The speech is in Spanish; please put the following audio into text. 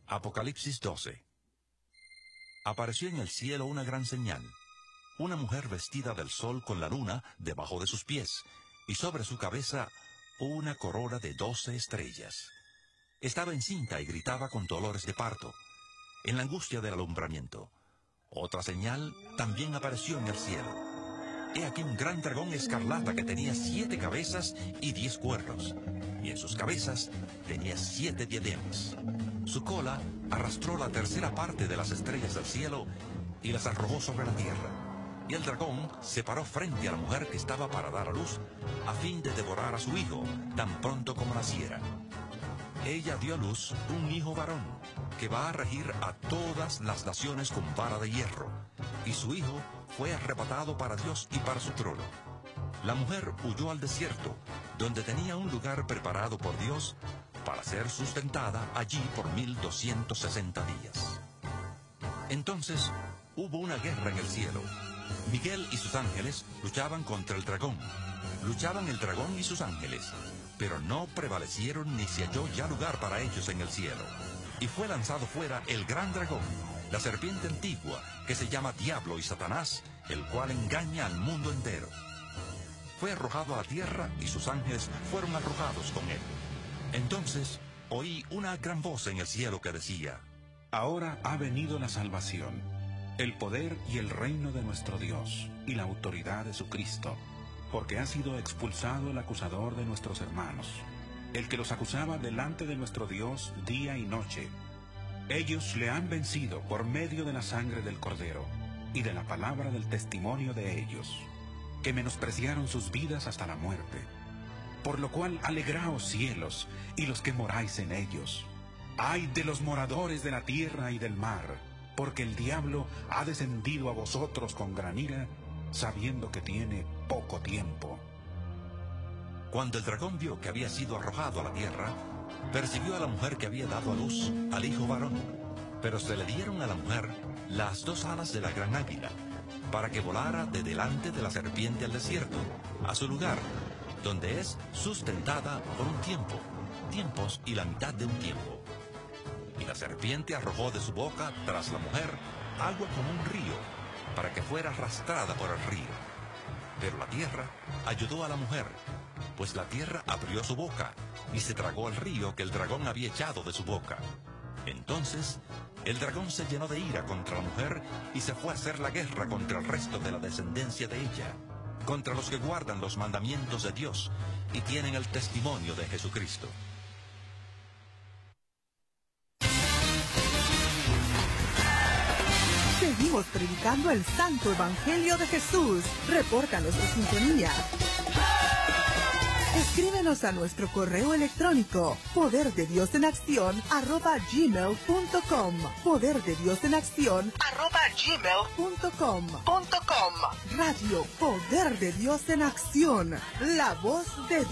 Apocalipsis 12. Apareció en el cielo una gran señal, una mujer vestida del sol con la luna debajo de sus pies, y sobre su cabeza una corona de 12 estrellas. Estaba encinta y gritaba con dolores de parto, en la angustia del alumbramiento. Otra señal también apareció en el cielo. He aquí un gran dragón escarlata que tenía 7 cabezas y 10 cuernos, y en sus cabezas tenía 7 diademas. Su cola arrastró la tercera parte de las estrellas del cielo y las arrojó sobre la tierra. Y el dragón se paró frente a la mujer que estaba para dar a luz, a fin de devorar a su hijo tan pronto como naciera. Ella dio a luz un hijo varón, que va a regir a todas las naciones con vara de hierro, y su hijo fue arrebatado para Dios y para su trono. La mujer huyó al desierto, donde tenía un lugar preparado por Dios para ser sustentada allí por 1260 días. Entonces hubo una guerra en el cielo. Miguel y sus ángeles luchaban contra el dragón. Luchaban el dragón y sus ángeles, pero no prevalecieron ni se halló ya lugar para ellos en el cielo. Y fue lanzado fuera el gran dragón, la serpiente antigua, que se llama Diablo y Satanás, el cual engaña al mundo entero. Fue arrojado a la tierra y sus ángeles fueron arrojados con él. Entonces oí una gran voz en el cielo que decía: Ahora ha venido la salvación, el poder y el reino de nuestro Dios, y la autoridad de su Cristo, porque ha sido expulsado el acusador de nuestros hermanos, el que los acusaba delante de nuestro Dios día y noche. Ellos le han vencido por medio de la sangre del Cordero y de la palabra del testimonio de ellos, que menospreciaron sus vidas hasta la muerte. Por lo cual alegraos cielos y los que moráis en ellos. ¡Ay de los moradores de la tierra y del mar! Porque el diablo ha descendido a vosotros con gran ira, sabiendo que tiene poco tiempo. Cuando el dragón vio que había sido arrojado a la tierra, persiguió a la mujer que había dado a luz al hijo varón. Pero se le dieron a la mujer las 2 alas de la gran águila, para que volara de delante de la serpiente al desierto, a su lugar, donde es sustentada por un tiempo, tiempos y la mitad de un tiempo. Y la serpiente arrojó de su boca tras la mujer agua como un río, para que fuera arrastrada por el río. Pero la tierra ayudó a la mujer, pues la tierra abrió su boca y se tragó el río que el dragón había echado de su boca. Entonces el dragón se llenó de ira contra la mujer y se fue a hacer la guerra contra el resto de la descendencia de ella, contra los que guardan los mandamientos de Dios y tienen el testimonio de Jesucristo. Seguimos predicando el santo evangelio de Jesús. Repórtanos tu sintonía. Escríbenos a nuestro correo electrónico poderdediosenaccion@gmail.com. poderdediosenaccion@gmail.com. Radio Poder de Dios en Acción, la voz de Dios.